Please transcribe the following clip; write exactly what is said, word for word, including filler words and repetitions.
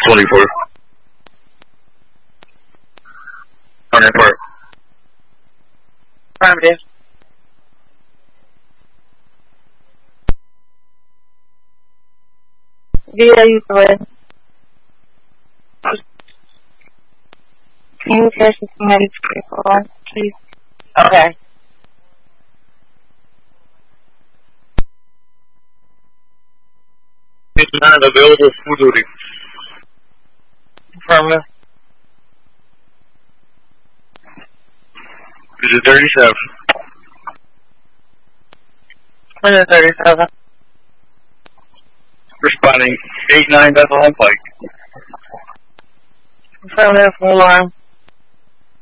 twenty-four. twenty-four. Affirmative. Via Euclid. Communication submitted to people, please. Okay. It's not available for duty. Affirmative. Is it thirty-seven? one thirty-seven. Responding eight nine Bethlehem Pike. Affirmative, full alarm.